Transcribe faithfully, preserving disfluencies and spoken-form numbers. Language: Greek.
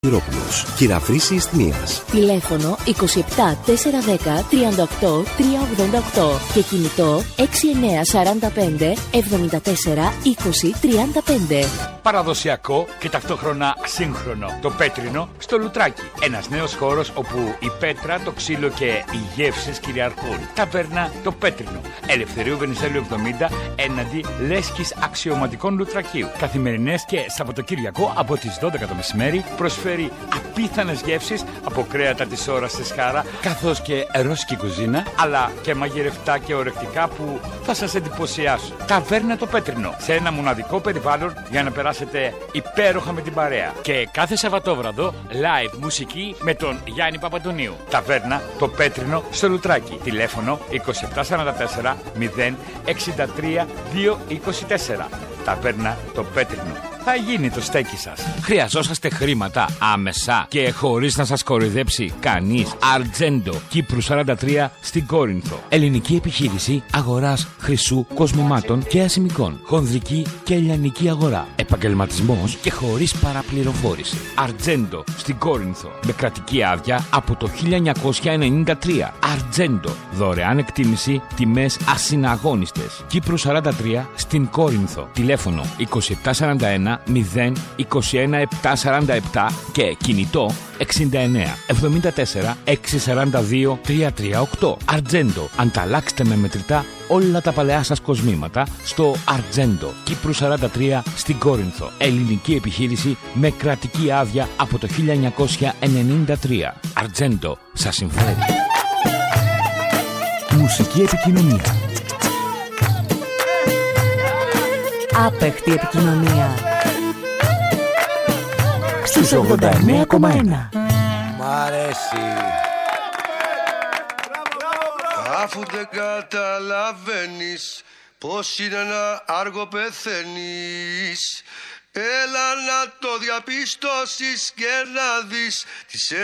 Κυραφρύση Ισθνίας. Τηλέφωνο είκοσι επτά τετρακόσια δέκα τριάντα οκτώ τριακόσια ογδόντα οκτώ και κινητό έξι εννιά τέσσερα πέντε εβδομήντα τέσσερα είκοσι τριάντα πέντε. Παραδοσιακό και ταυτόχρονα σύγχρονο. Το Πέτρινο στο Λουτράκι. Ένας νέος χώρος όπου η πέτρα, το ξύλο και οι γεύσεις κυριαρχούν. Ταβέρνα το Πέτρινο. Ελευθερίου Βενιζέλου εβδομήντα έναντι Λέσχης Αξιωματικών Λουτρακίου. Καθημερινές και Σαββατοκύριακο από τις δώδεκα το μεσημέρι προσφέρει απίθανες γεύσεις από κρέατα της ώρας στη Σχάρα, καθώς και ρώσικη κουζίνα, αλλά και μαγειρευτά και ορεκτικά που θα σας εντυπωσιάσουν. Ταβέρνα το Πέτρινο. Σε ένα μοναδικό περιβάλλον για να περάσετε υπέροχα με την παρέα. Και κάθε Σαββατόβραδο live μουσική με τον Γιάννη Παπαντονίου. Ταβέρνα το Πέτρινο στο Λουτράκι. Τηλέφωνο είκοσι επτά σαράντα τέσσερα μηδέν εξήντα τρία διακόσια είκοσι τέσσερα. Ταβέρνα το Πέτρινο. Θα γίνει το στέκι σας. Χρειαζόσαστε χρήματα άμεσα και χωρίς να σας κοροϊδέψει κανείς? Αρτζέντο, Κύπρου σαράντα τρία στην Κόρινθο. Ελληνική επιχείρηση αγοράς χρυσού, κοσμημάτων και ασημικών. Χονδρική και ελληνική αγορά. Επαγγελματισμός και χωρίς παραπληροφόρηση. Αρτζέντο στην Κόρινθο. Με κρατική άδεια από το χίλια εννιακόσια ενενήντα τρία. Αρτζέντο. Δωρεάν εκτίμηση, τιμές ασυναγώνιστες. Κύπρου σαράντα τρία στην Κόρινθο. Τηλέφωνο είκοσι επτά σαράντα ένα μηδέν είκοσι ένα επτακόσια σαράντα επτά και κινητό εξήντα εννιά εβδομήντα τέσσερα εξακόσια σαράντα δύο τριακόσια τριάντα οκτώ. Αρτζέντο. Ανταλλάξτε με μετρητά όλα τα παλαιά σας κοσμήματα στο Αρτζέντο, Κύπρου σαράντα τρία στην Κόρινθο. Ελληνική επιχείρηση με κρατική άδεια από το χίλια εννιακόσια ενενήντα τρία. Αρτζέντο. Σας συμφέρει. Μουσική επικοινωνία. Άπεχτη επικοινωνία στους ογδόντα εννέα κόμμα ένα. Μ' αρέσει. Αφού δεν καταλαβαίνεις πως είναι ένα άργο πεθαίνεις, έλα να το διαπιστώσεις και να δεις τις